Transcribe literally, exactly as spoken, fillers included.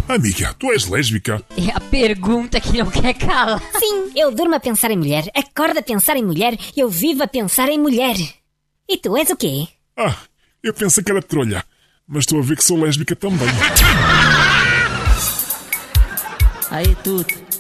Amiga, tu és lésbica? É a pergunta que não quer calar. Sim, eu durmo a pensar em mulher, acordo a pensar em mulher, eu vivo a pensar em mulher. E tu és o quê? Ah, eu pensei que era trolha, mas estou a ver que sou lésbica também. Aí, tudo.